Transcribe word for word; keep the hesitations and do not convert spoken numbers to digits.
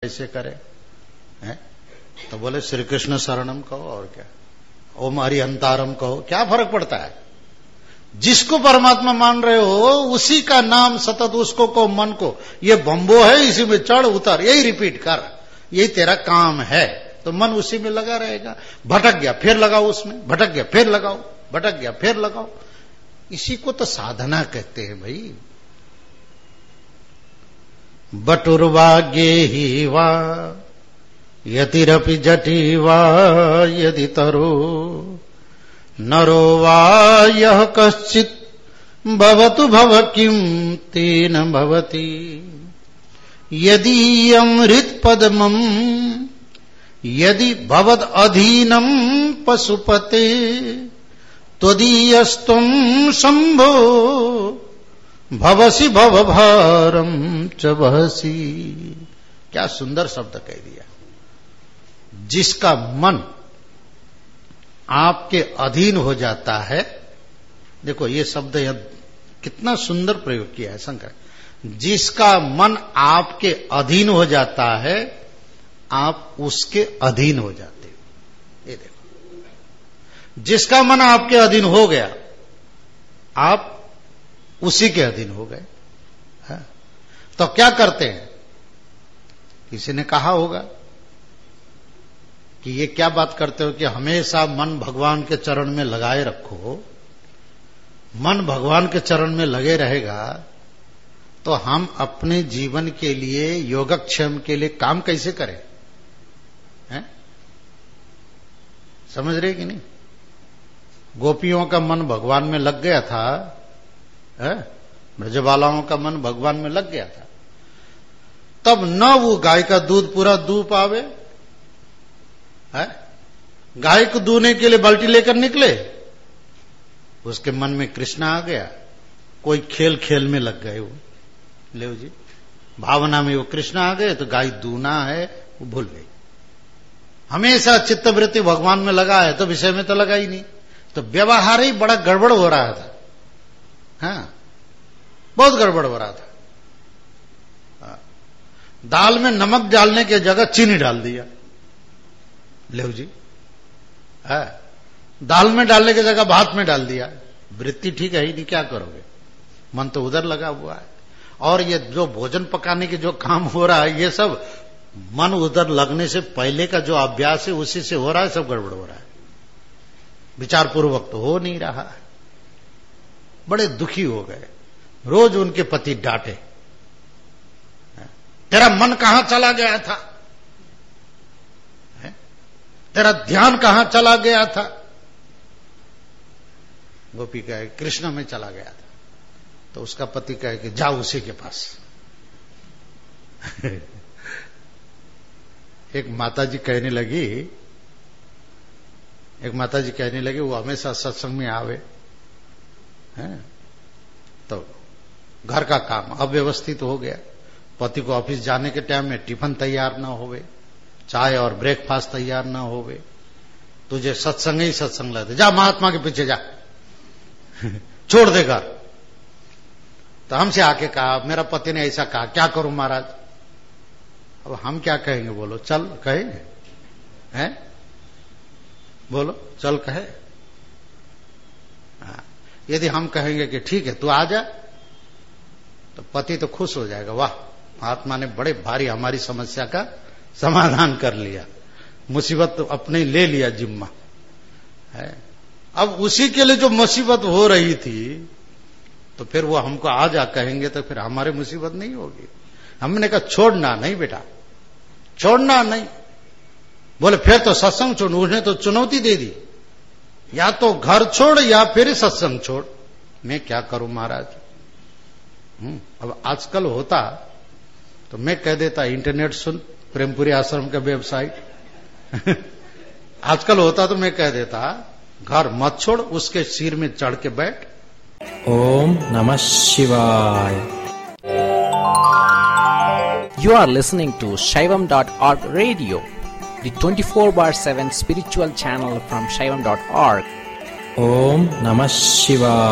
कैसे करें? है? तो बोले श्री कृष्ण शरणम कहो और क्या, ओम हरिहंतारम कहो, क्या फर्क पड़ता है? जिसको परमात्मा मान रहे हो उसी का नाम सतत उसको को मन को, ये बम्बो है इसी में चढ़ उतर, यही रिपीट कर, यही तेरा काम है, तो मन उसी में लगा रहेगा। भटक गया फिर लगाओ उसमें, भटक गया फिर लगाओ, भटक गया फिर लगाओ। इसी को तो साधना कहते हैं भाई। बटुर्वाग्ये ही वा यतिरपि जटी वा यदि तरो नरो वा यः कश्चित् भवतु भव किं तेन भवति यदीयं हृत्पद्मम् यदि भवद अधीनम पशुपते त्वदीयस्त्वं शंभो भवसि भवभारम च वहसि। क्या सुंदर शब्द कह दिया। जिसका मन आपके अधीन हो जाता है, देखो ये शब्द यह कितना सुंदर प्रयोग किया है शंकर। जिसका मन आपके अधीन हो जाता है आप उसके अधीन हो जाते हो। ये देखो, जिसका मन आपके अधीन हो गया आप उसी के अधीन हो गए। है? तो क्या करते हैं? किसी ने कहा होगा कि ये क्या बात करते हो कि हमेशा मन भगवान के चरण में लगाए रखो। मन भगवान के चरण में लगे रहेगा तो हम अपने जीवन के लिए, योगक्षेम के लिए काम कैसे करें? हैं? समझ रहे कि नहीं? गोपियों का मन भगवान में लग गया था, ब्रजबालाओं का मन भगवान में लग गया था, तब न वो गाय का दूध पूरा दूह पावे। है? गाय को दूहने के लिए बाल्टी लेकर निकले, उसके मन में कृष्ण आ गया, कोई खेल खेल में लग गए वो, ले जी भावना में वो कृष्ण आ गए तो गाय दूना है वो भूल गई। हमेशा चित्तवृत्ति भगवान में लगा है तो विषय में तो लगा ही नहीं, तो व्यवहार ही बड़ा गड़बड़ हो रहा था। हाँ, बहुत गड़बड़ हो रहा था। हाँ। दाल में नमक डालने की जगह चीनी डाल दिया, ले जी। है? दाल में डालने की जगह भात में डाल दिया। वृत्ति ठीक है ही नहीं, क्या करोगे? मन तो उधर लगा हुआ है। और ये जो भोजन पकाने के जो काम हो रहा है, ये सब मन उधर लगने से पहले का जो अभ्यास है उसी से हो रहा है, सब गड़बड़ हो रहा है। विचार पूर्वक तो हो नहीं रहा है। बड़े दुखी हो गए। रोज उनके पति डांटे, तेरा मन कहां चला गया था? है? तेरा ध्यान कहां चला गया था? गोपी कहे कृष्ण में चला गया था। तो उसका पति कहे कि जाओ उसी के पास। एक माताजी कहने लगी एक माताजी कहने लगी वो हमेशा सत्संग में आवे, है? तो घर का काम अव्यवस्थित हो गया। पति को ऑफिस जाने के टाइम में टिफिन तैयार ना होवे, चाय और ब्रेकफास्ट तैयार ना होवे, तुझे सत्संग ही सत्संग लाते, जा महात्मा के पीछे जा, छोड़ दे घर। तो हमसे आके कहा, मेरा पति ने ऐसा कहा, क्या करूं महाराज? अब हम क्या कहेंगे? बोलो, चल कहेंगे? हैं? बोलो, चल कहे। हाँ। यदि हम कहेंगे कि ठीक है तू आ जा, तो पति तो खुश हो जाएगा, वाह महात्मा ने बड़े भारी हमारी समस्या का समाधान कर लिया, मुसीबत तो अपने ले लिया जिम्मा है। अब उसी के लिए जो मुसीबत हो रही थी, तो फिर वो हमको आ जा कहेंगे तो फिर हमारी मुसीबत नहीं होगी। हमने कहा छोड़ना नहीं बेटा, छोड़ना नहीं। बोले फिर तो सत्संग छोड़। उसने तो चुनौती दे दी, या तो घर छोड़ या फिर सत्संग छोड़। मैं क्या करूं महाराज? हम्म अब आजकल होता तो मैं कह देता इंटरनेट सुन, प्रेमपुरी आश्रम का वेबसाइट। आजकल होता तो मैं कह देता घर मत छोड़, उसके सिर में चढ़ के बैठ। ओम नमः शिवाय। You are listening to Shaivam dot org radio, the twenty-four bar seven spiritual channel from Shaivam dot org. Om Namah Shivaya.